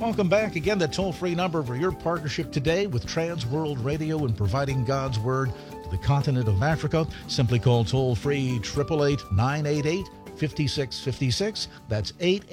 Welcome back. Again, the toll-free number for your partnership today with Trans World Radio and providing God's Word to the continent of Africa. Simply call toll-free 888-988-5656. That's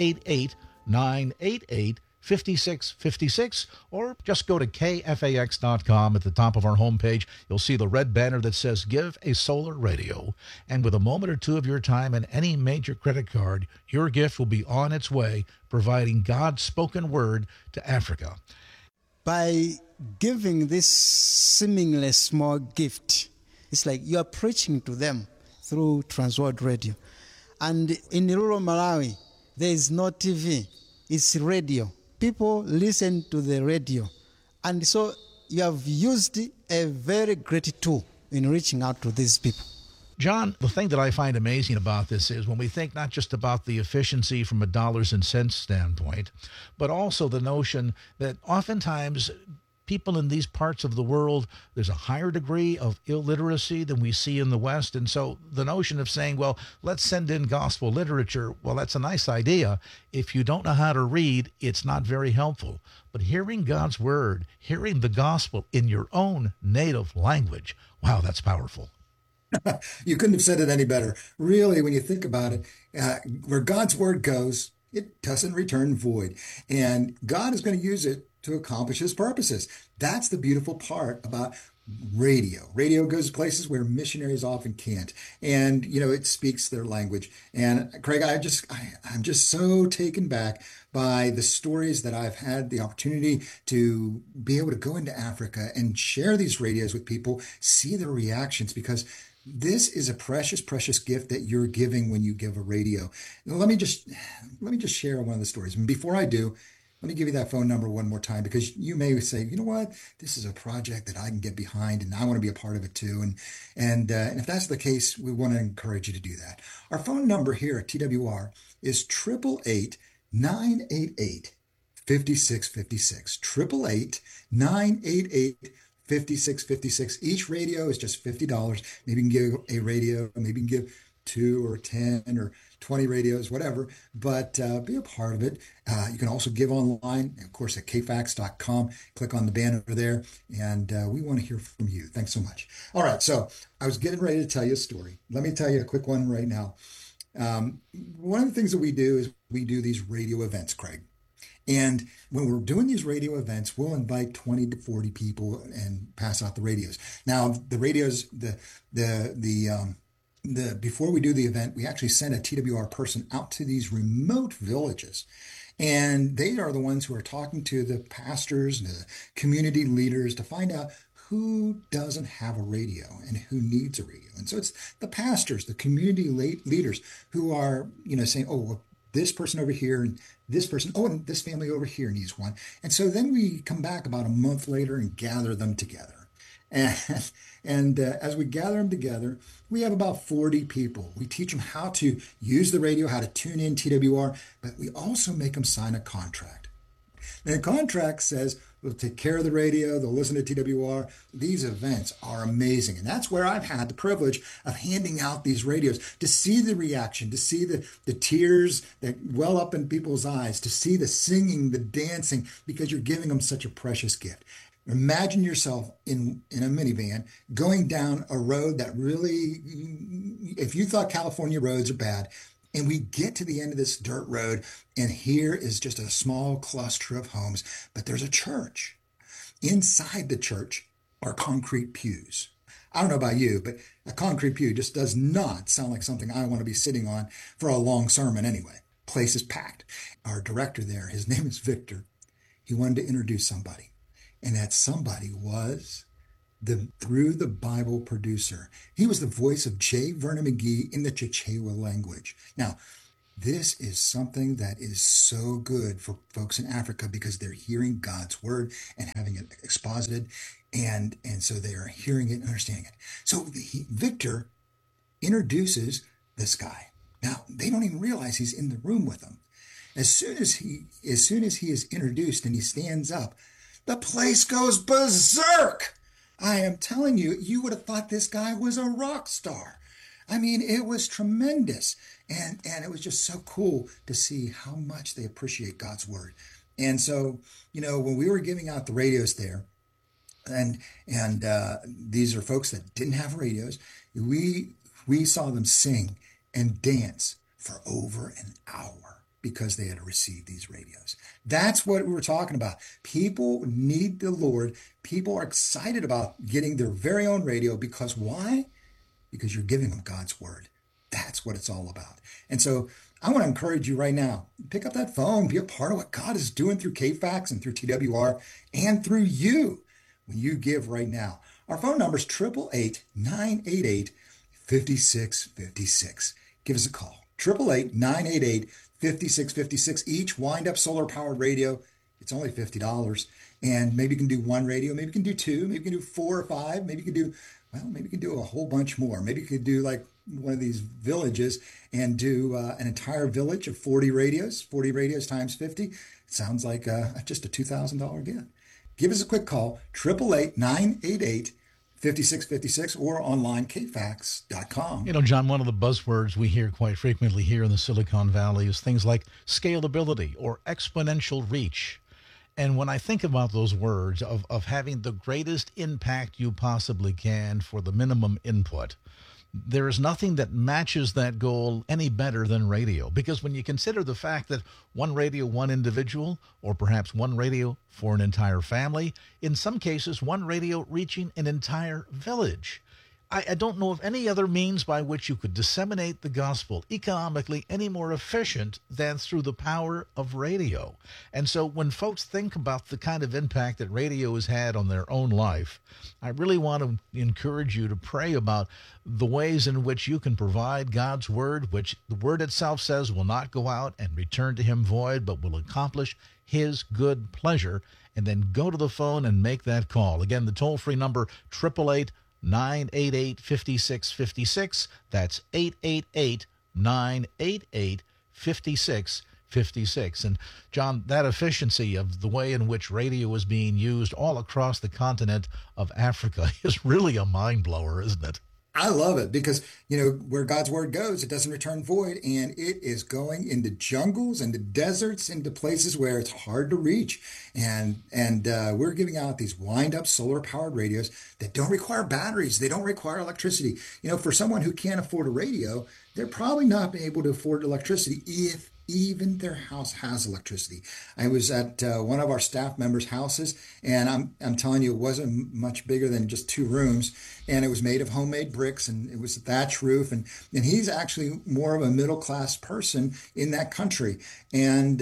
888-988-5656. Or just go to kfax.com. At the top of our homepage, you'll see the red banner that says Give a Solar Radio. And with a moment or two of your time and any major credit card, your gift will be on its way, providing God's spoken word to Africa. By giving this seemingly small gift, it's like you are preaching to them through Transworld Radio. And in rural Malawi, there is no TV, it's radio. People listen to the radio. And so you have used a very great tool in reaching out to these people. John, the thing that I find amazing about this is when we think not just about the efficiency from a dollars and cents standpoint, but also the notion that oftentimes people in these parts of the world, there's a higher degree of illiteracy than we see in the West. And so the notion of saying, well, let's send in gospel literature, well, that's a nice idea. If you don't know how to read, it's not very helpful. But hearing God's word, hearing the gospel in your own native language, wow, that's powerful. You couldn't have said it any better. Really, when you think about it, where God's word goes, it doesn't return void. And God is going to use it to accomplish his purposes. That's the beautiful part about radio. Radio goes places where missionaries often can't. And, you know, it speaks their language. And Craig, I'm just so taken back by the stories that I've had the opportunity to be able to go into Africa and share these radios with people, see their reactions, because this is a precious, precious gift that you're giving when you give a radio. Now, let me just share one of the stories. And before I do, let me give you that phone number one more time, because you may say, you know what, this is a project that I can get behind and I want to be a part of it too. And if that's the case, we want to encourage you to do that. Our phone number here at TWR is 888-988-5656. 888-988-5656. Each radio is just $50. Maybe you can give a radio, maybe you can give 2 or 10 or 20 radios, whatever, but be a part of it. You can also give online, of course, at kfax.com. Click on the banner there, and we want to hear from you. Thanks so much. All right, so I was getting ready to tell you a story. Let me tell you a quick one right now. One of the things that we do is we do these radio events, Craig. And when we're doing these radio events, we'll invite 20 to 40 people and pass out the radios. Now, the radios, before we do the event, we actually send a TWR person out to these remote villages. And they are the ones who are talking to the pastors and the community leaders to find out who doesn't have a radio and who needs a radio. And so it's the pastors, the community leaders who are, saying, oh, well, this person over here and this person, oh, and this family over here needs one. And so then we come back about a month later and gather them together. And as we gather them together, we have about 40 people. We teach them how to use the radio, how to tune in TWR, but we also make them sign a contract. And the contract says they'll take care of the radio, they'll listen to TWR. These events are amazing. And that's where I've had the privilege of handing out these radios, to see the reaction, to see the tears that well up in people's eyes, to see the singing, the dancing, because you're giving them such a precious gift. Imagine yourself in a minivan going down a road that really, if you thought California roads are bad, and we get to the end of this dirt road, and here is just a small cluster of homes, but there's a church. Inside the church are concrete pews. I don't know about you, but a concrete pew just does not sound like something I want to be sitting on for a long sermon anyway. Place is packed. Our director there, his name is Victor. He wanted to introduce somebody. And that somebody was the Through the Bible producer. He was the voice of J. Vernon McGee in the Chichewa language. Now, this is something that is so good for folks in Africa because they're hearing God's word and having it exposited. And so they are hearing it and understanding it. So Victor introduces this guy. Now, they don't even realize he's in the room with them. As soon as he is introduced and he stands up, the place goes berserk. I am telling you, you would have thought this guy was a rock star. I mean, it was tremendous. And it was just so cool to see how much they appreciate God's word. And so, when we were giving out the radios there, and these are folks that didn't have radios, we saw them sing and dance for over an hour because they had received these radios. That's what we were talking about. People need the Lord. People are excited about getting their very own radio because why? Because you're giving them God's word. That's what it's all about. And so I want to encourage you right now, pick up that phone, be a part of what God is doing through KFAX and through TWR and through you when you give right now. Our phone number is 888-988-5656. Give us a call. 888-988-5656. Each wind-up solar-powered radio, it's only $50. And maybe you can do one radio, maybe you can do two, maybe you can do 4 or 5, maybe you can do a whole bunch more. Maybe you could do like one of these villages and do an entire village of 40 radios times 50. Sounds like just a $2,000 gift. Give us a quick call, 888-988-5656 or online, kfax.com. John, one of the buzzwords we hear quite frequently here in the Silicon Valley is things like scalability or exponential reach. And when I think about those words of having the greatest impact you possibly can for the minimum input, there is nothing that matches that goal any better than radio. Because when you consider the fact that one radio, one individual, or perhaps one radio for an entire family, in some cases, one radio reaching an entire village. I don't know of any other means by which you could disseminate the gospel economically any more efficient than through the power of radio. And so when folks think about the kind of impact that radio has had on their own life, I really want to encourage you to pray about the ways in which you can provide God's word, which the word itself says will not go out and return to him void, but will accomplish his good pleasure. And then go to the phone and make that call. Again, the toll-free number, 888-988-5656. That's 888-988-5656. And John, that efficiency of the way in which radio is being used all across the continent of Africa is really a mind blower, isn't it? I love it because, where God's word goes, it doesn't return void, and it is going into jungles, into deserts, into places where it's hard to reach. And we're giving out these wind-up solar-powered radios that don't require batteries. They don't require electricity. For someone who can't afford a radio, they're probably not able to afford electricity if even their house has electricity. I was at one of our staff members' houses, and I'm telling you, it wasn't much bigger than just 2 rooms, and it was made of homemade bricks, and it was a thatch roof, and he's actually more of a middle-class person in that country, and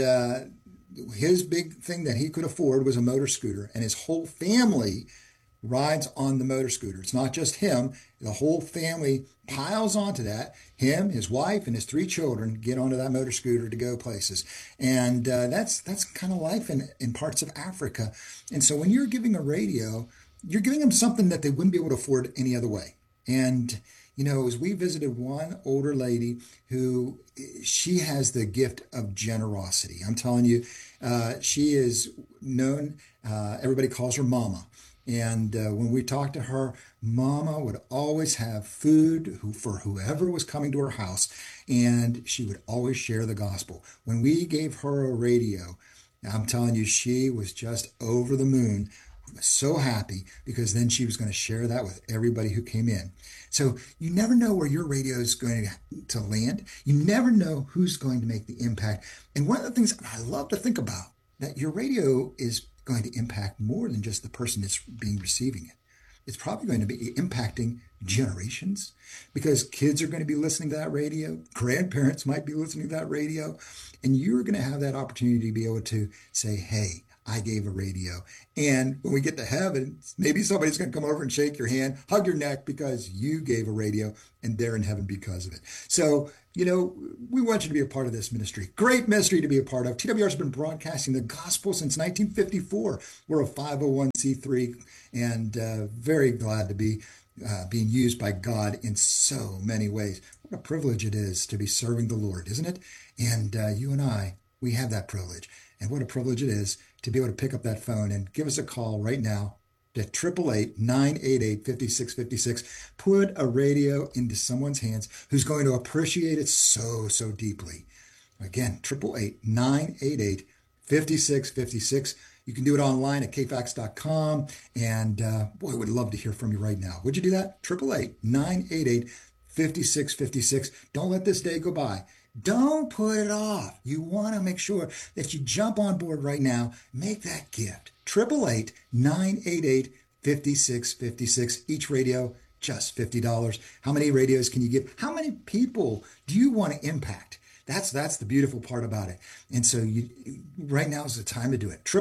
his big thing that he could afford was a motor scooter, and his whole family rides on the motor scooter. It's not just him. The whole family piles onto that. Him, his wife, and his 3 children get onto that motor scooter to go places. And that's kind of life in parts of Africa. And so when you're giving a radio, you're giving them something that they wouldn't be able to afford any other way. And as we visited one older lady who, she has the gift of generosity. I'm telling you, she is known, everybody calls her Mama. And when we talked to her, Mama would always have food for whoever was coming to her house, and she would always share the gospel. When we gave her a radio, I'm telling you, she was just over the moon, so happy, because then she was going to share that with everybody who came in. So you never know where your radio is going to land. You never know who's going to make the impact. And one of the things I love to think about, that your radio is going to impact more than just the person that's receiving it. It's probably going to be impacting generations, because kids are going to be listening to that radio. Grandparents might be listening to that radio. And you're going to have that opportunity to be able to say, hey, I gave a radio. And when we get to heaven, maybe somebody's going to come over and shake your hand, hug your neck, because you gave a radio, and they're in heaven because of it. So, we want you to be a part of this ministry. Great ministry to be a part of. TWR has been broadcasting the gospel since 1954. We're a 501c3, and very glad to be being used by God in so many ways. What a privilege it is to be serving the Lord, isn't it? And you and I, we have that privilege. And what a privilege it is to be able to pick up that phone and give us a call right now at 888-988-5656. Put a radio into someone's hands who's going to appreciate it so, so deeply. Again, 888-988-5656. 5656. You can do it online at kfax.com. And boy, would love to hear from you right now. Would you do that? 888-988-5656. Don't let this day go by. Don't put it off. You want to make sure that you jump on board right now. Make that gift. 888-988-5656. Each radio, just $50. How many radios can you give? How many people do you want to impact? That's the beautiful part about it. And so right now is the time to do it.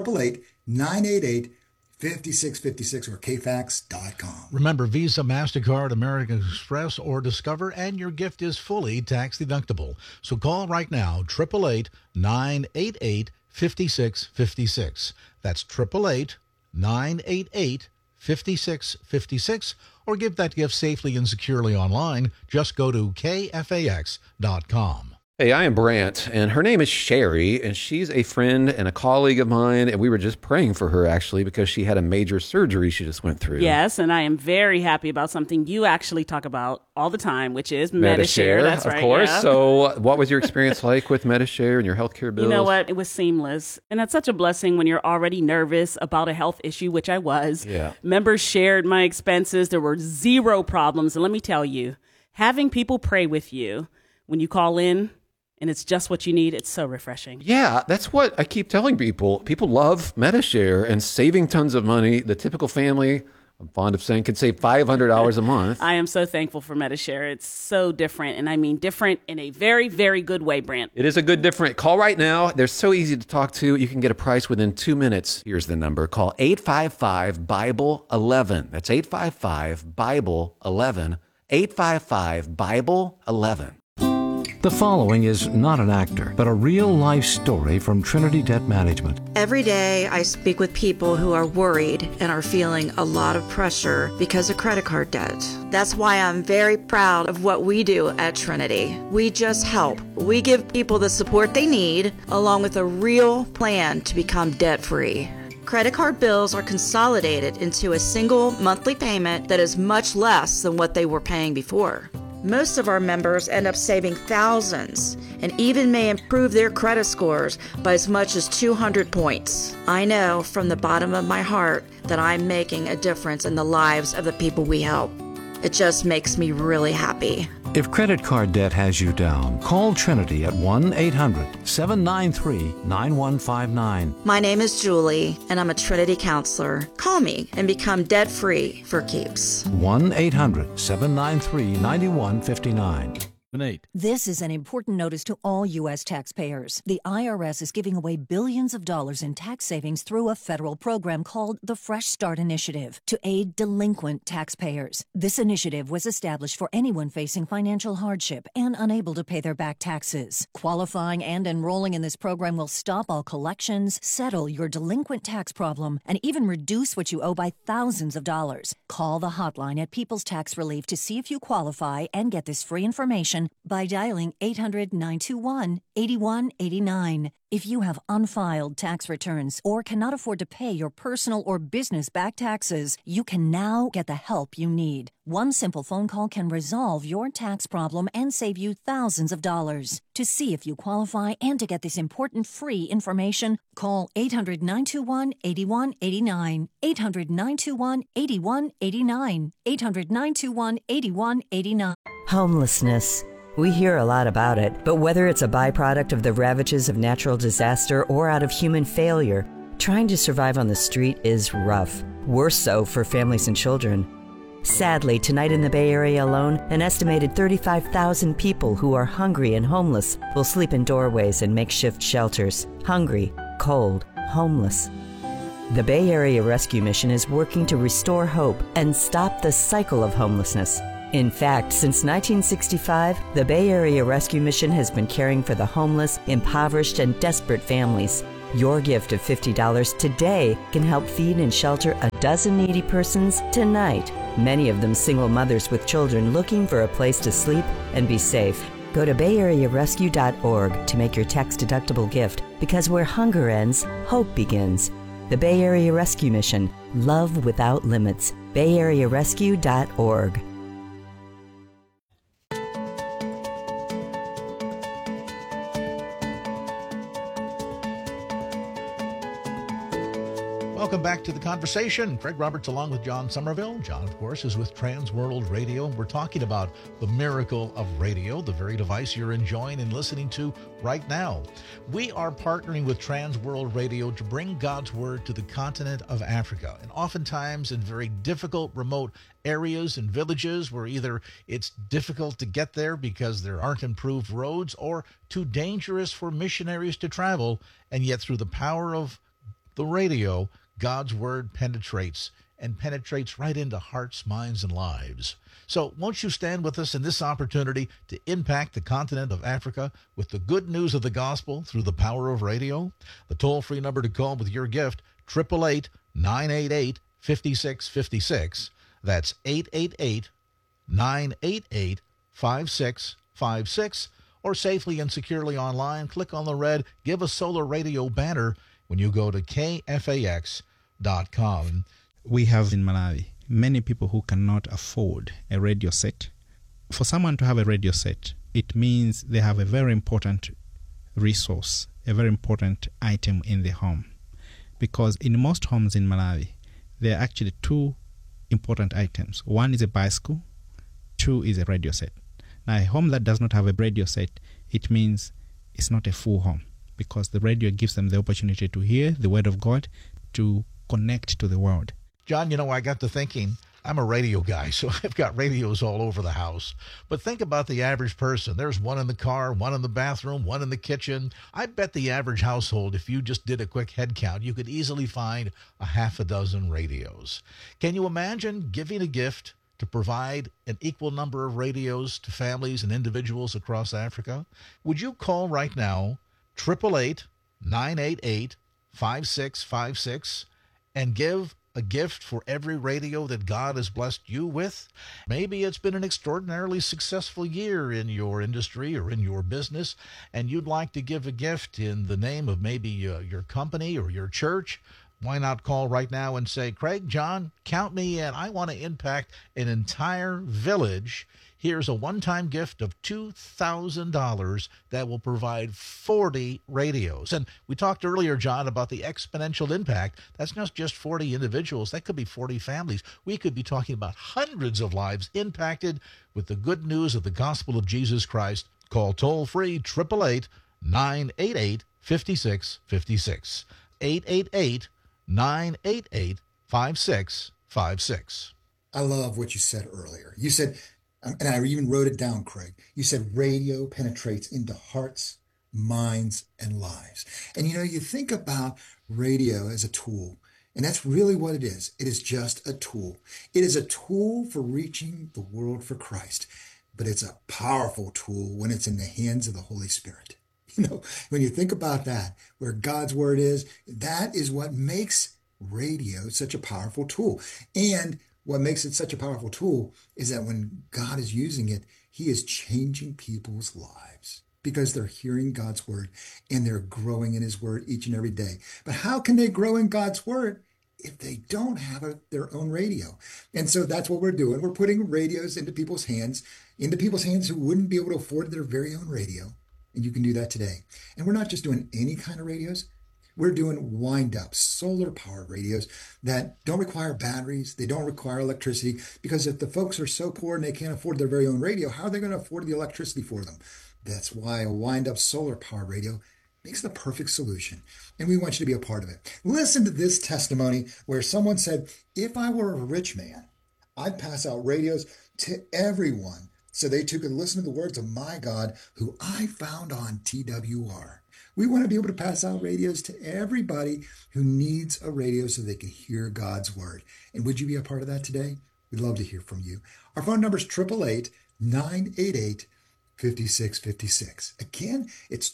888-988-5656 or kfax.com. Remember, Visa, MasterCard, American Express, or Discover, and your gift is fully tax deductible. So call right now, 888-988-5656. That's 888-988-5656, or give that gift safely and securely online. Just go to kfax.com. Hey, I am Brant, and her name is Sherry, and she's a friend and a colleague of mine, and we were just praying for her, actually, because she had a major surgery she just went through. Yes, and I am very happy about something you actually talk about all the time, which is Medi-Share. That's right, of course. yeah. So what was your experience like with Medi-Share and your healthcare bills? You know what? It was seamless. And that's such a blessing when you're already nervous about a health issue, which I was. Yeah. Members shared my expenses. There were zero problems. And let me tell you, having people pray with you when you call in, and it's just what you need, it's so refreshing. Yeah, that's what I keep telling people. People love Medi-Share and saving tons of money. The typical family, I'm fond of saying, could save $500 a month. I am so thankful for Medi-Share. It's so different, and I mean different in a very, very good way, Brant. It is a good different. Call right now. They're so easy to talk to. You can get a price within 2 minutes. Here's the number. Call 855-BIBLE-11. That's 855-BIBLE-11. 855-BIBLE-11. The following is not an actor, but a real-life story from Trinity Debt Management. Every day I speak with people who are worried and are feeling a lot of pressure because of credit card debt. That's why I'm very proud of what we do at Trinity. We just help. We give people the support they need, along with a real plan to become debt-free. Credit card bills are consolidated into a single monthly payment that is much less than what they were paying before. Most of our members end up saving thousands and even may improve their credit scores by as much as 200 points. I know from the bottom of my heart that I'm making a difference in the lives of the people we help. It just makes me really happy. If credit card debt has you down, call Trinity at 1-800-793-9159. My name is Julie, and I'm a Trinity counselor. Call me and become debt-free for keeps. 1-800-793-9159. This is an important notice to all U.S. taxpayers. The IRS is giving away billions of dollars in tax savings through a federal program called the Fresh Start Initiative to aid delinquent taxpayers. This initiative was established for anyone facing financial hardship and unable to pay their back taxes. Qualifying and enrolling in this program will stop all collections, settle your delinquent tax problem, and even reduce what you owe by thousands of dollars. Call the hotline at People's Tax Relief to see if you qualify and get this free information by dialing 800-921-8189. If you have unfiled tax returns or cannot afford to pay your personal or business back taxes, you can now get the help you need. One simple phone call can resolve your tax problem and save you thousands of dollars. To see if you qualify and to get this important free information, call 800-921-8189. 800-921-8189. 800-921-8189. Homelessness. We hear a lot about it, but whether it's a byproduct of the ravages of natural disaster or out of human failure, trying to survive on the street is rough. Worse so for families and children. Sadly, tonight in the Bay Area alone, an estimated 35,000 people who are hungry and homeless will sleep in doorways and makeshift shelters. Hungry, cold, homeless. The Bay Area Rescue Mission is working to restore hope and stop the cycle of homelessness. In fact, since 1965, the Bay Area Rescue Mission has been caring for the homeless, impoverished, and desperate families. Your gift of $50 today can help feed and shelter a dozen needy persons tonight, many of them single mothers with children looking for a place to sleep and be safe. Go to BayAreaRescue.org to make your tax-deductible gift, because where hunger ends, hope begins. The Bay Area Rescue Mission. Love without limits. BayAreaRescue.org. Welcome back to the conversation. Craig Roberts along with John Somerville. John, of course, is with Trans World Radio. We're talking about the miracle of radio, the very device you're enjoying and listening to right now. We are partnering with Trans World Radio to bring God's Word to the continent of Africa, and oftentimes in very difficult, remote areas and villages where either it's difficult to get there because there aren't improved roads or too dangerous for missionaries to travel, and yet through the power of the radio, God's Word penetrates right into hearts, minds, and lives. So won't you stand with us in this opportunity to impact the continent of Africa with the good news of the gospel through the power of radio? The toll-free number to call with your gift, 888-988-5656. That's 888-988-5656. Or safely and securely online, click on the red Give a Solar Radio banner when you go to KFAX.com. We have in Malawi many people who cannot afford a radio set. For someone to have a radio set, it means they have a very important resource, a very important item in the home. Because in most homes in Malawi, there are actually two important items. One is a bicycle, two is a radio set. Now, a home that does not have a radio set, it means it's not a full home, because the radio gives them the opportunity to hear the Word of God, to connect to the world. John, I got to thinking, I'm a radio guy, so I've got radios all over the house. But think about the average person. There's one in the car, one in the bathroom, one in the kitchen. I bet the average household, if you just did a quick head count, you could easily find a half a dozen radios. Can you imagine giving a gift to provide an equal number of radios to families and individuals across Africa? Would you call right now, 888-988-5656, and give a gift for every radio that God has blessed you with? Maybe it's been an extraordinarily successful year in your industry or in your business, and you'd like to give a gift in the name of maybe your company or your church. Why not call right now and say, Craig, John, count me in. I want to impact an entire village. Here's a one-time gift of $2,000 that will provide 40 radios. And we talked earlier, John, about the exponential impact. That's not just 40 individuals. That could be 40 families. We could be talking about hundreds of lives impacted with the good news of the gospel of Jesus Christ. Call toll-free 888-988-5656. 888-988-5656. I love what you said earlier. You said, and I even wrote it down, Craig. You said radio penetrates into hearts, minds, and lives. And you think about radio as a tool, and that's really what it is. It is just a tool. It is a tool for reaching the world for Christ, but it's a powerful tool when it's in the hands of the Holy Spirit. When you think about that, where God's Word is, that is what makes radio such a powerful tool. And what makes it such a powerful tool is that when God is using it, He is changing people's lives because they're hearing God's Word and they're growing in His Word each and every day. But how can they grow in God's Word if they don't have their own radio? And so that's what we're doing. We're putting radios into people's hands who wouldn't be able to afford their very own radio. And you can do that today. And we're not just doing any kind of radios. We're doing wind-up, solar-powered radios that don't require batteries. They don't require electricity, because if the folks are so poor and they can't afford their very own radio, how are they going to afford the electricity for them? That's why a wind-up solar-powered radio makes the perfect solution. And we want you to be a part of it. Listen to this testimony where someone said, if I were a rich man, I'd pass out radios to everyone so they too could listen to the words of my God, who I found on TWR. We want to be able to pass out radios to everybody who needs a radio so they can hear God's Word. And would you be a part of that today? We'd love to hear from you. Our phone number is 888-988-5656. Again, it's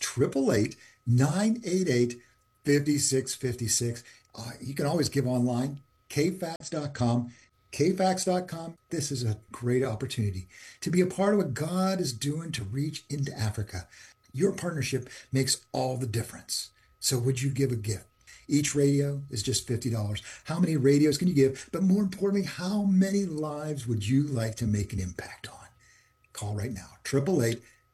888-988-5656. You can always give online, kfax.com. kfax.com. This is a great opportunity to be a part of what God is doing to reach into Africa. Your partnership makes all the difference. So would you give a gift? Each radio is just $50. How many radios can you give? But more importantly, how many lives would you like to make an impact on? Call right now,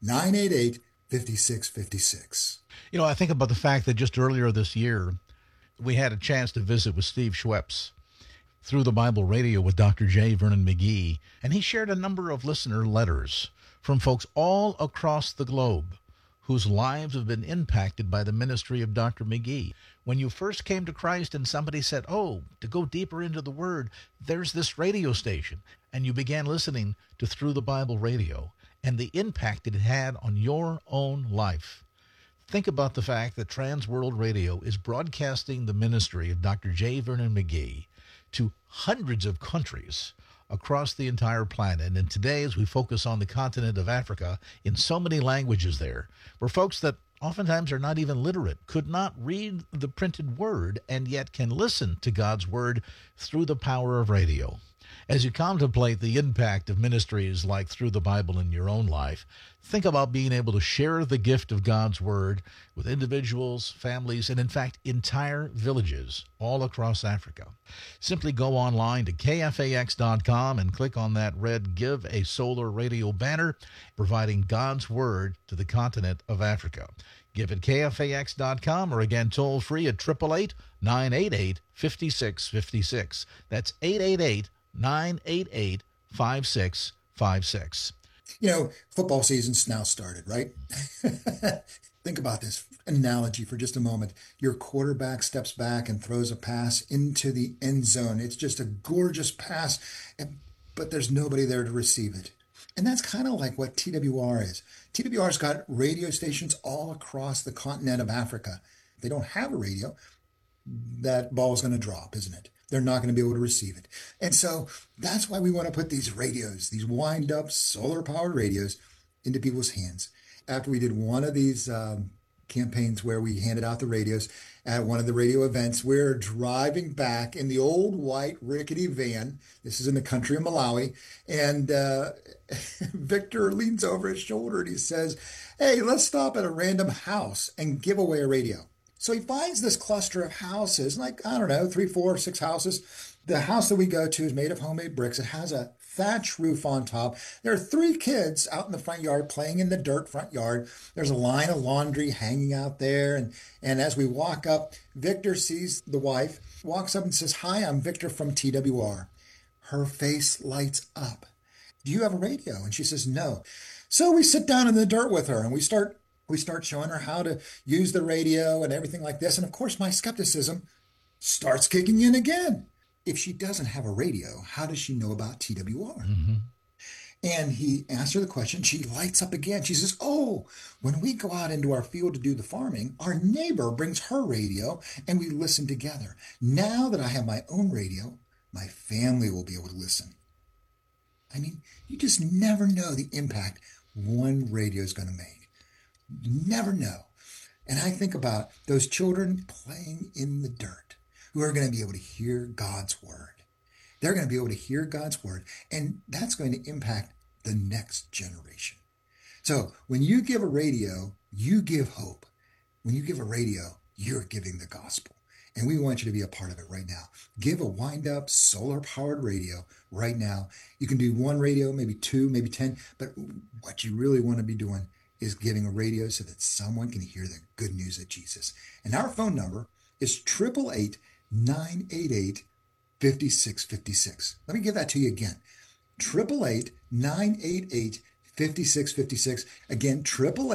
888-988-5656. I think about the fact that just earlier this year, We had a chance to visit with Steve Schweppes through the Bible Radio with Dr. J. Vernon McGee, and he shared a number of listener letters from folks all across the globe whose lives have been impacted by the ministry of Dr. McGee. When you first came to Christ and somebody said, oh, to go deeper into the Word, there's this radio station, and you began listening to Through the Bible Radio, and the impact it had on your own life. Think about the fact that Trans World Radio is broadcasting the ministry of Dr. J. Vernon McGee to hundreds of countries across the entire planet. And today, as we focus on the continent of Africa, in so many languages there, where folks that oftentimes are not even literate, could not read the printed word, and yet can listen to God's word through the power of radio. As you contemplate the impact of ministries like Through the Bible in your own life, think about being able to share the gift of God's word with individuals, families, and in fact, entire villages all across Africa. Simply go online to KFAX.com and click on that red Give a Solar Radio banner, providing God's word to the continent of Africa. Give at KFAX.com, or again, toll free at 888-988-5656. That's 888-988-5656. You know, football season's now started, right? Think about this analogy for just a moment. Your quarterback steps back and throws a pass into the end zone. It's just a gorgeous pass, but there's nobody there to receive it. And that's kind of like what TWR is. TWR's got radio stations all across the continent of Africa. If they don't have a radio, that ball is going to drop, isn't it? They're not going to be able to receive it. And so that's why we want to put these radios, these wind-up solar-powered radios, into people's hands. After we did one of these campaigns where we handed out the radios at one of the radio events, we're driving back in the old white rickety van. This is in the country of Malawi. And Victor leans over his shoulder and he says, hey, let's stop at a random house and give away a radio. So he finds this cluster of houses, like, I don't know, 3, 4, 6 houses. The house that we go to is made of homemade bricks. It has a thatch roof on top. There are 3 kids out in the front yard playing in the dirt front yard. There's a line of laundry hanging out there. And as we walk up, Victor sees the wife, walks up and says, hi, I'm Victor from TWR. Her face lights up. Do you have a radio? And she says, no. So we sit down in the dirt with her and we start showing her how to use the radio and everything like this. And of course, my skepticism starts kicking in again. If she doesn't have a radio, how does she know about TWR? Mm-hmm. And he asked her the question. She lights up again. She says, oh, when we go out into our field to do the farming, our neighbor brings her radio and we listen together. Now that I have my own radio, my family will be able to listen. I mean, you just never know the impact one radio is going to make. You never know. And I think about those children playing in the dirt who are going to be able to hear God's word. They're going to be able to hear God's word, and that's going to impact the next generation. So when you give a radio, you give hope. When you give a radio, you're giving the gospel. And we want you to be a part of it right now. Give a wind-up, solar-powered radio right now. You can do 1 radio, maybe 2, maybe 10, but what you really want to be doing is giving a radio so that someone can hear the good news of Jesus. And our phone number is 888-988-5656. Let me give that to you again. 888-988-5656. Again,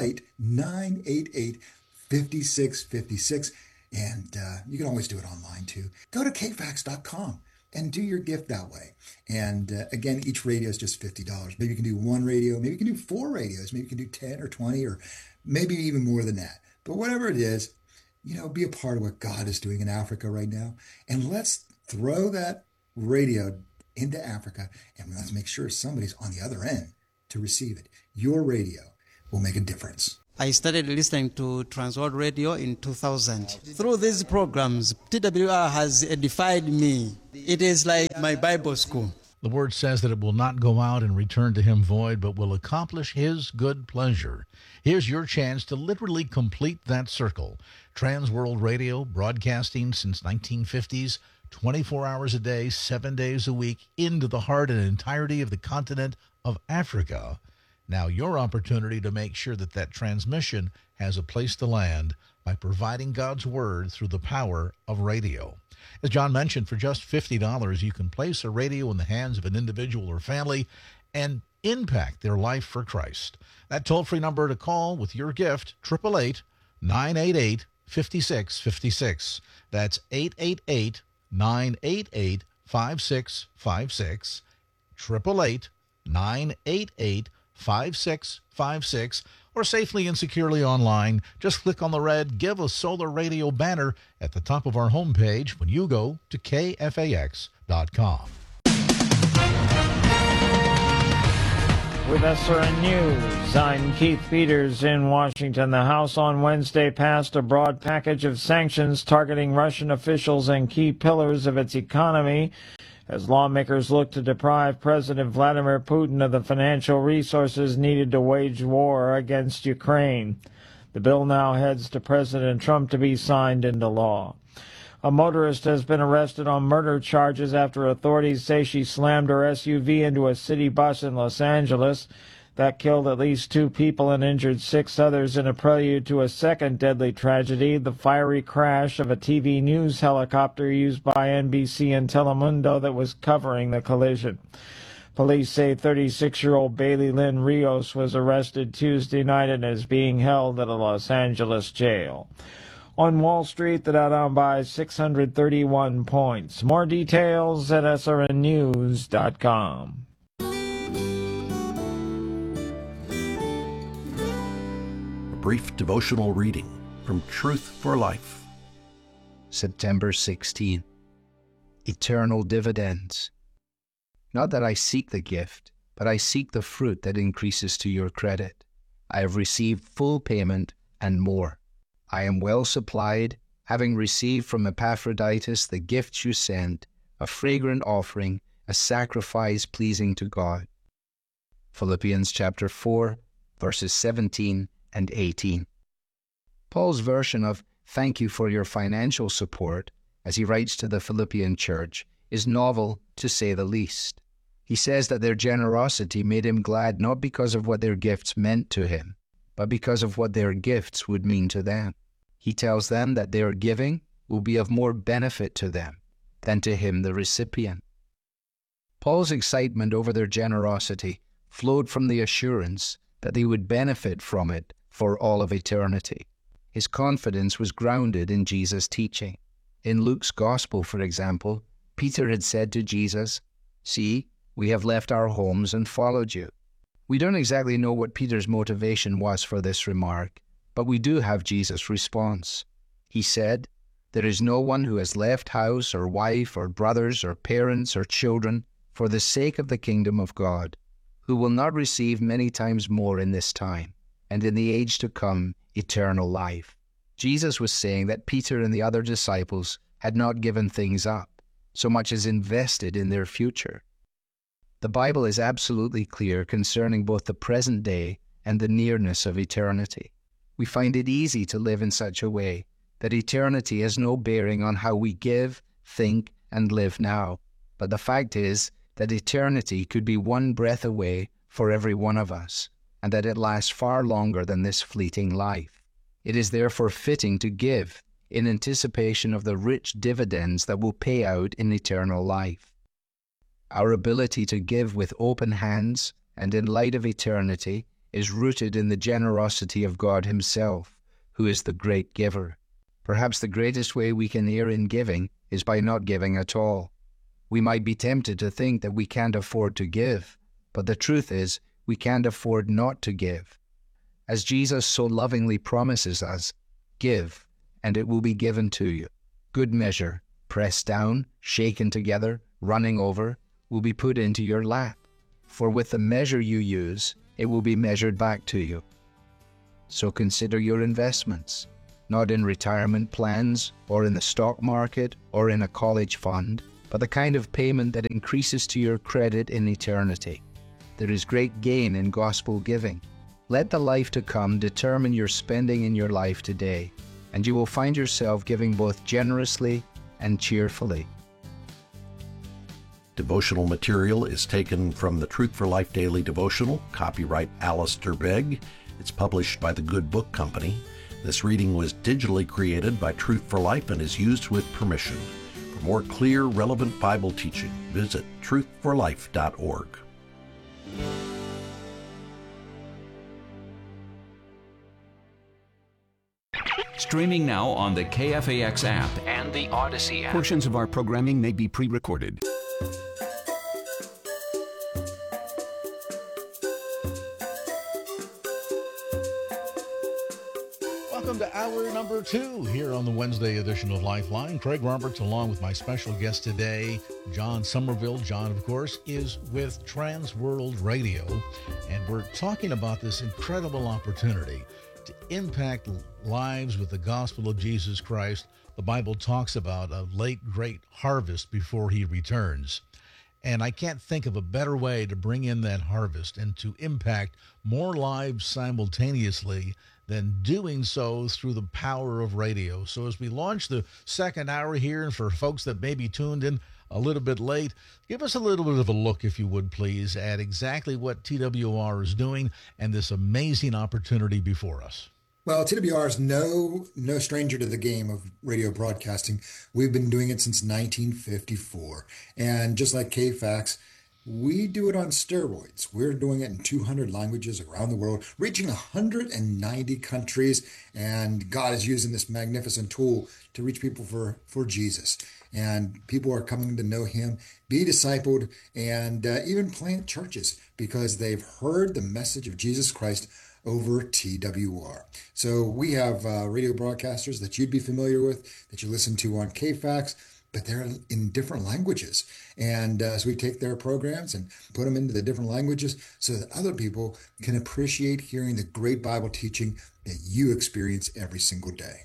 888-988-5656. And you can always do it online too. Go to kfax.com and do your gift that way. And again, each radio is just $50. Maybe you can do 1 radio. Maybe you can do 4 radios. Maybe you can do 10 or 20 or maybe even more than that. But whatever it is, be a part of what God is doing in Africa right now. And let's throw that radio into Africa and let's make sure somebody's on the other end to receive it. Your radio will make a difference. I started listening to Transworld Radio in 2000. Through these programs, TWR has edified me. It is like my Bible school. The word says that it will not go out and return to him void, but will accomplish his good pleasure. Here's your chance to literally complete that circle. Transworld Radio, broadcasting since 1950s, 24 hours a day, 7 days a week, into the heart and entirety of the continent of Africa. Now your opportunity to make sure that transmission has a place to land by providing God's Word through the power of radio. As John mentioned, for just $50, you can place a radio in the hands of an individual or family and impact their life for Christ. That toll-free number to call with your gift, 888-988-5656. That's 888-988-5656. 888-988-5656. Or safely and securely online, just click on the red Give a Solar Radio banner at the top of our homepage when you go to KFAX.com. With SRN News, I'm Keith Peters in Washington. The House on Wednesday passed a broad package of sanctions targeting Russian officials and key pillars of its economy as lawmakers look to deprive President Vladimir Putin of the financial resources needed to wage war against Ukraine. The bill now heads to President Trump to be signed into law. A motorist has been arrested on murder charges after authorities say she slammed her SUV into a city bus in Los Angeles. That killed at least 2 people and injured 6 others in a prelude to a second deadly tragedy, the fiery crash of a TV news helicopter used by NBC and Telemundo that was covering the collision. Police say 36-year-old Bailey Lynn Rios was arrested Tuesday night and is being held at a Los Angeles jail. On Wall Street, the Dow down by 631 points. More details at srnnews.com. Brief devotional reading from Truth for Life. September 16. Eternal dividends. Not that I seek the gift, but I seek the fruit that increases to your credit. I have received full payment and more. I am well supplied, having received from Epaphroditus the gifts you sent, a fragrant offering, a sacrifice pleasing to God. Philippians chapter 4, verses 17 and 18. Paul's version of thank you for your financial support, as he writes to the Philippian church, is novel to say the least. He says that their generosity made him glad not because of what their gifts meant to him, but because of what their gifts would mean to them. He tells them that their giving will be of more benefit to them than to him, the recipient. Paul's excitement over their generosity flowed from the assurance that they would benefit from it for all of eternity. His confidence was grounded in Jesus' teaching. In Luke's Gospel, for example, Peter had said to Jesus, "See, we have left our homes and followed you." We don't exactly know what Peter's motivation was for this remark, but we do have Jesus' response. He said, "There is no one who has left house or wife or brothers or parents or children for the sake of the kingdom of God, who will not receive many times more in this time, and in the age to come, eternal life." Jesus was saying that Peter and the other disciples had not given things up, so much as invested in their future. The Bible is absolutely clear concerning both the present day and the nearness of eternity. We find it easy to live in such a way that eternity has no bearing on how we give, think, and live now. But the fact is that eternity could be one breath away for every one of us, and that it lasts far longer than this fleeting life. It is therefore fitting to give in anticipation of the rich dividends that will pay out in eternal life. Our ability to give with open hands and in light of eternity is rooted in the generosity of God Himself, who is the great giver. Perhaps the greatest way we can err in giving is by not giving at all. We might be tempted to think that we can't afford to give, but the truth is we can't afford not to give. As Jesus so lovingly promises us, give, and it will be given to you. Good measure, pressed down, shaken together, running over, will be put into your lap. For with the measure you use, it will be measured back to you. So consider your investments, not in retirement plans, or in the stock market, or in a college fund, but the kind of payment that increases to your credit in eternity. There is great gain in gospel giving. Let the life to come determine your spending in your life today, and you will find yourself giving both generously and cheerfully. Devotional material is taken from the Truth for Life Daily Devotional, copyright Alistair Begg. It's published by the Good Book Company. This reading was digitally created by Truth for Life and is used with permission. For more clear, relevant Bible teaching, visit truthforlife.org. Streaming now on the KFAX app and the Odyssey app. Portions of our programming may be pre-recorded. Welcome to hour number 2 here on the Wednesday edition of Lifeline. Craig Roberts along with my special guest today, John Somerville. John, of course, is with Trans World Radio, and we're talking about this incredible opportunity to impact lives with the gospel of Jesus Christ. The Bible talks about a late, great harvest before he returns. And I can't think of a better way to bring in that harvest and to impact more lives simultaneously than doing so through the power of radio. So as we launch the second hour here, and for folks that may be tuned in a little bit late, give us a little bit of a look, if you would, please, at exactly what TWR is doing and this amazing opportunity before us. Well, TWR is no stranger to the game of radio broadcasting. We've been doing it since 1954. And just like KFAX, we do it on steroids. We're doing it in 200 languages around the world, reaching 190 countries. And God is using this magnificent tool to reach people for Jesus. And people are coming to know him, be discipled, and even plant churches because they've heard the message of Jesus Christ over TWR. So we have radio broadcasters that you'd be familiar with, that you listen to on KFAX, but they're in different languages. And so we take their programs and put them into the different languages so that other people can appreciate hearing the great Bible teaching that you experience every single day.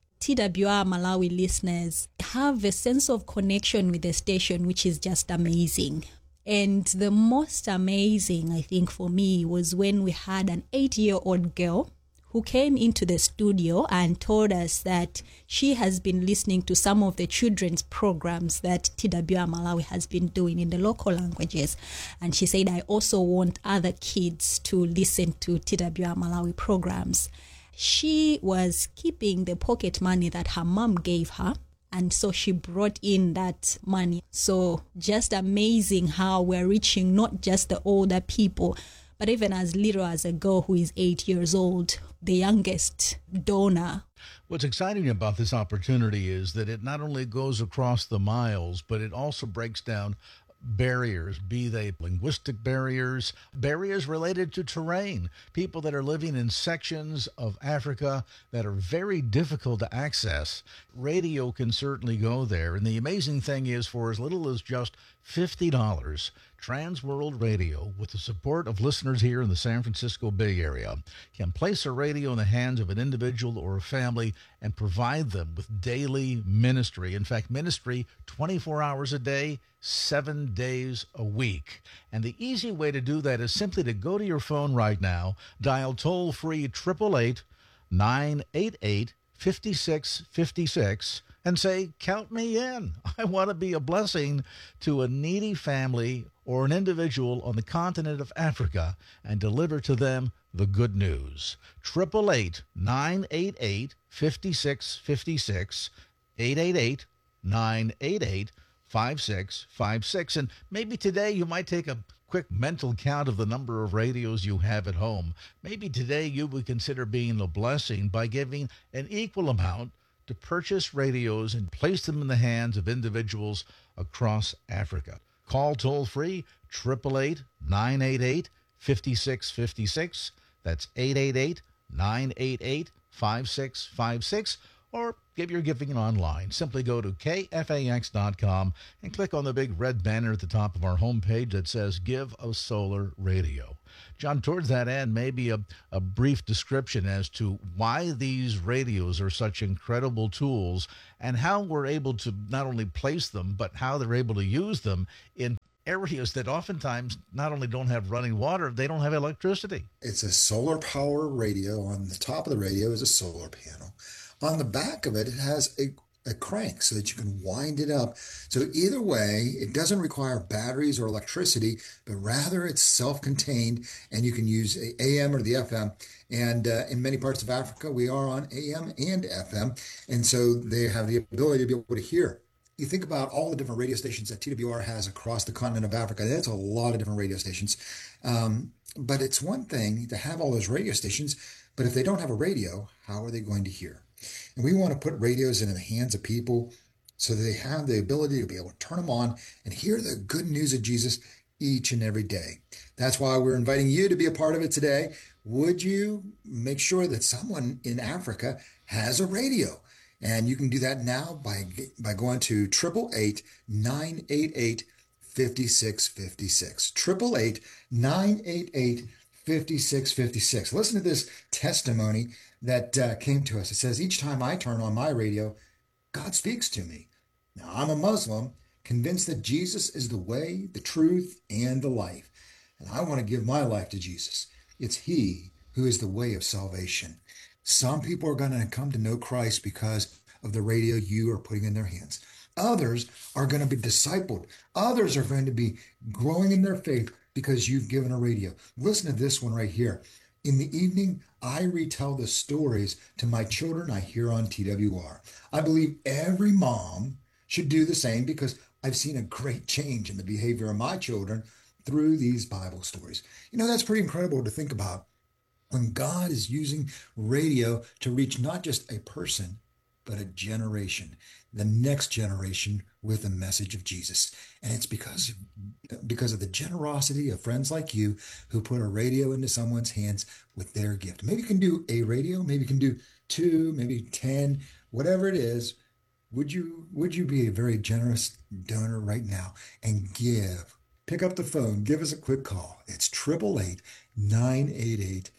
TWR Malawi listeners have a sense of connection with the station, which is just amazing. And the most amazing, I think, for me was when we had an 8-year-old girl who came into the studio and told us that she has been listening to some of the children's programs that TWR Malawi has been doing in the local languages. And she said, I also want other kids to listen to TWR Malawi programs. She was keeping the pocket money that her mom gave her. And so she brought in that money. So just amazing how we're reaching not just the older people, but even as little as a girl who is 8 years old, the youngest donor. What's exciting about this opportunity is that it not only goes across the miles, but it also breaks down barriers, be they linguistic barriers, barriers related to terrain, people that are living in sections of Africa that are very difficult to access. Radio can certainly go there. And the amazing thing is, for as little as just $50, Trans World Radio, with the support of listeners here in the San Francisco Bay Area, can place a radio in the hands of an individual or a family and provide them with daily ministry. In fact, ministry 24 hours a day, 7 days a week. And the easy way to do that is simply to go to your phone right now, dial toll-free 888-988-5656, and say, count me in. I want to be a blessing to a needy family or an individual on the continent of Africa and deliver to them the good news. 888-988-5656, 888-988-5656. And maybe today you might take a quick mental count of the number of radios you have at home. Maybe today you would consider being a blessing by giving an equal amount to purchase radios and place them in the hands of individuals across Africa. Call toll-free 888-988-5656. That's 888-988-5656. Or give your giving online. Simply go to kfax.com and click on the big red banner at the top of our homepage that says Give a Solar Radio. John, towards that end, maybe a brief description as to why these radios are such incredible tools and how we're able to not only place them, but how they're able to use them in areas that oftentimes not only don't have running water, they don't have electricity. It's a solar power radio. On the top of the radio is a solar panel. On the back of it, it has a crank so that you can wind it up. So either way, it doesn't require batteries or electricity, but rather it's self-contained, and you can use the AM or the FM. And in many parts of Africa, we are on AM and FM. And so they have the ability to be able to hear. You think about all the different radio stations that TWR has across the continent of Africa. That's a lot of different radio stations. But it's one thing to have all those radio stations, but if they don't have a radio, how are they going to hear? And we want to put radios in the hands of people so that they have the ability to be able to turn them on and hear the good news of Jesus each and every day. That's why we're inviting you to be a part of it today. Would you make sure that someone in Africa has a radio? And you can do that now by going to 888-988-5656. 888-988-5656. Listen to this testimony that came to us. It says, each time I turn on my radio, God speaks to me. Now, I'm a Muslim, convinced that Jesus is the way, the truth, and the life. And I want to give my life to Jesus. It's He who is the way of salvation. Some people are going to come to know Christ because of the radio you are putting in their hands. Others are going to be discipled. Others are going to be growing in their faith because you've given a radio. Listen to this one right here. In the evening, I retell the stories to my children I hear on TWR. I believe every mom should do the same because I've seen a great change in the behavior of my children through these Bible stories. You know, that's pretty incredible to think about when God is using radio to reach not just a person, but a generation, the next generation with the message of Jesus. And it's because of the generosity of friends like you who put a radio into someone's hands with their gift. Maybe you can do a radio, maybe you can do 2, maybe 10, whatever it is. Would you be a very generous donor right now and give? Pick up the phone, give us a quick call. It's 888-988-5656.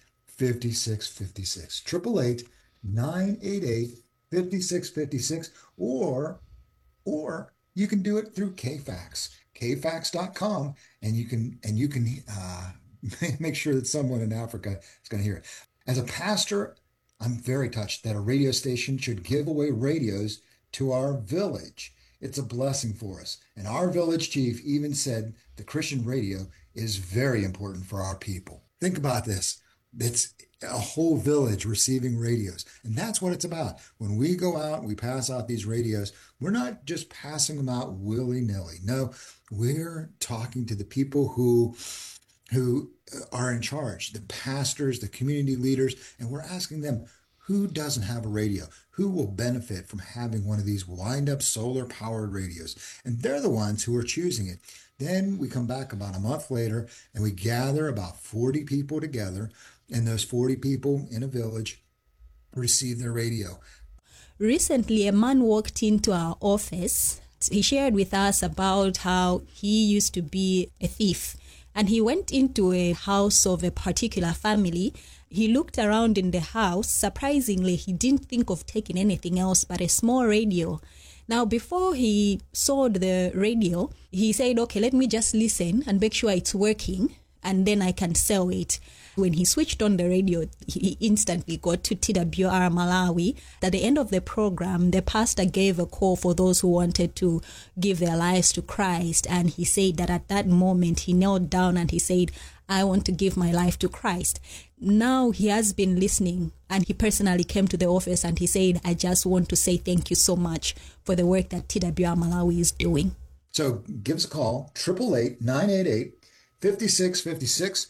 888-988-5656, or you can do it through KFAX, kfax.com, and you can make sure that someone in Africa is going to hear it. As a pastor, I'm very touched that a radio station should give away radios to our village. It's a blessing for us. And our village chief even said the Christian radio is very important for our people. Think about this. It's a whole village receiving radios. And that's what it's about. When we go out and we pass out these radios, we're not just passing them out willy-nilly. No, we're talking to the people who are in charge, the pastors, the community leaders, and we're asking them, who doesn't have a radio? Who will benefit from having one of these wind-up solar-powered radios? And they're the ones who are choosing it. Then we come back about a month later and we gather about 40 people together, and those 40 people in a village receive their radio. Recently, a man walked into our office. He shared with us about how he used to be a thief, and he went into a house of a particular family. He looked around in the house. Surprisingly, he didn't think of taking anything else but a small radio. Now, before he sold the radio, he said, okay, let me just listen and make sure it's working, and then I can sell it. When he switched on the radio, he instantly got to TWR Malawi. At the end of the program, the pastor gave a call for those who wanted to give their lives to Christ. And he said that at that moment, he knelt down and he said, I want to give my life to Christ. Now he has been listening, and he personally came to the office and he said, I just want to say thank you so much for the work that TWR Malawi is doing. So give us a call, 888-988-5656,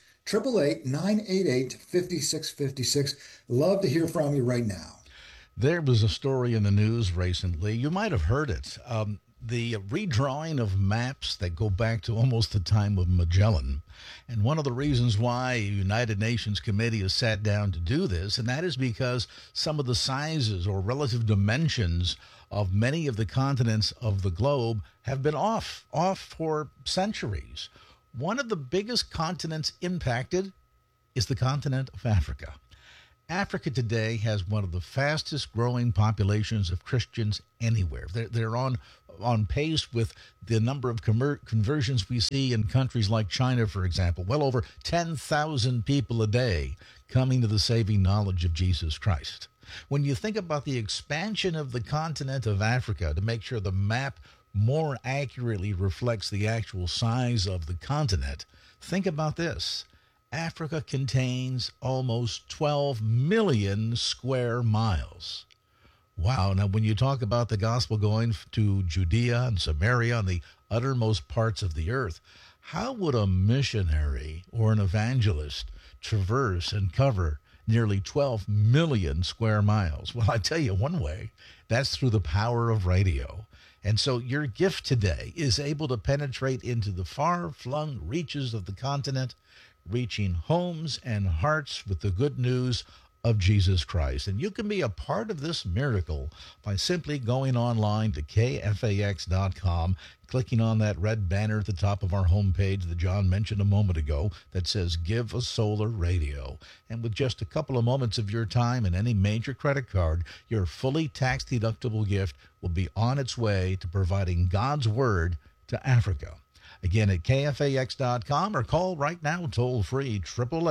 888-988-5656. Love to hear from you right now. There was a story in the news recently. You might have heard it. The redrawing of maps that go back to almost the time of Magellan. And one of the reasons why a United Nations committee has sat down to do this, and that is because some of the sizes or relative dimensions of many of the continents of the globe have been off for centuries. One of the biggest continents impacted is the continent of Africa. Africa today has one of the fastest growing populations of Christians anywhere. They're on pace with the number of conversions we see in countries like China, for example. Well over 10,000 people a day coming to the saving knowledge of Jesus Christ. When you think about the expansion of the continent of Africa to make sure the map more accurately reflects the actual size of the continent, think about this. Africa contains almost 12 million square miles. Wow. Now, when you talk about the gospel going to Judea and Samaria and the uttermost parts of the earth, how would a missionary or an evangelist traverse and cover nearly 12 million square miles? Well, I tell you one way, that's through the power of radio. And so your gift today is able to penetrate into the far-flung reaches of the continent, reaching homes and hearts with the good news of Jesus Christ. And you can be a part of this miracle by simply going online to KFAX.com, clicking on that red banner at the top of our homepage that John mentioned a moment ago that says Give a Solar Radio. And with just a couple of moments of your time and any major credit card, your fully tax-deductible gift will be on its way to providing God's Word to Africa. Again, at KFAX.com or call right now toll-free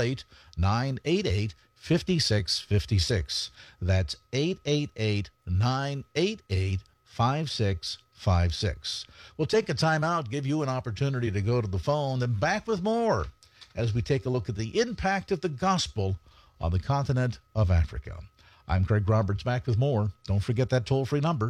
888-988-5656. That's 888-988-5656. We'll take a time out, give you an opportunity to go to the phone, then back with more as we take a look at the impact of the gospel on the continent of Africa. I'm Craig Roberts, back with more. Don't forget that toll-free number,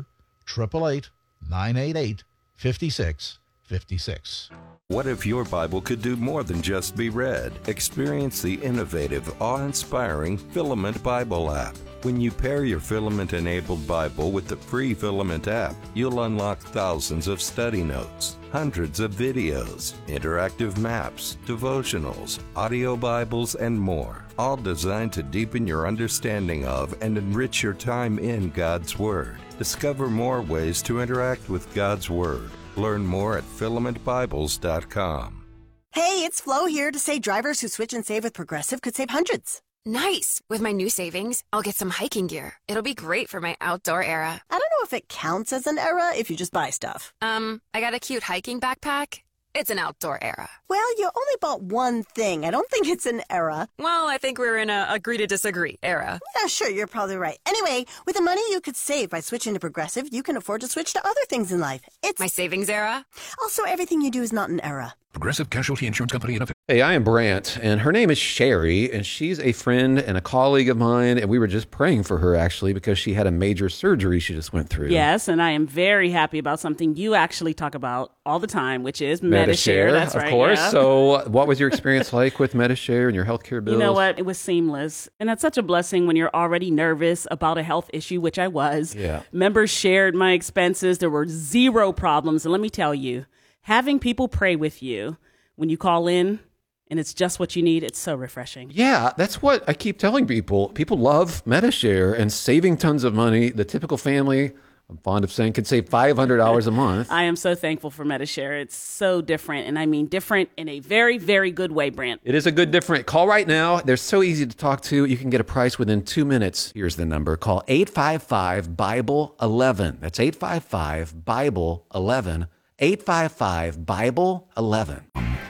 888-988-5656. What if your Bible could do more than just be read? Experience the innovative, awe-inspiring Filament Bible app. When you pair your Filament-enabled Bible with the free Filament app, you'll unlock thousands of study notes, hundreds of videos, interactive maps, devotionals, audio Bibles, and more, all designed to deepen your understanding of and enrich your time in God's Word. Discover more ways to interact with God's Word. Learn more at filamentbibles.com. Hey, it's Flo here to say drivers who switch and save with Progressive could save hundreds. Nice! With my new savings, I'll get some hiking gear. It'll be great for my outdoor era. I don't know if it counts as an era if you just buy stuff. I got a cute hiking backpack. It's an outdoor era. Well, you only bought one thing. I don't think it's an era. Well, I think we're in a agree to disagree era. Yeah, sure, you're probably right. Anyway, with the money you could save by switching to Progressive, you can afford to switch to other things in life. It's my savings era. Also, everything you do is not an era. Progressive Casualty Insurance Company. Hey, I am Brant, and her name is Sherry, and she's a friend and a colleague of mine, and we were just praying for her, actually, because she had a major surgery she just went through. Yes, and I am very happy about something you actually talk about all the time, which is Medi-Share. That's right, of course. Yeah. So what was your experience like with Medi-Share and your healthcare bills? You know what? It was seamless. And that's such a blessing when you're already nervous about a health issue, which I was. Yeah. Members shared my expenses. There were zero problems. And let me tell you, having people pray with you when you call in and it's just what you need, it's so refreshing. Yeah, that's what I keep telling people. People love Medi-Share and saving tons of money. The typical family, I'm fond of saying, could save $500 a month. I am so thankful for Medi-Share. It's so different, and I mean different in a very, very good way, Brant. It is a good different. Call right now. They're so easy to talk to. You can get a price within 2 minutes. Here's the number. Call 855-BIBLE-11. That's 855-BIBLE-11. 855-BIBLE-11.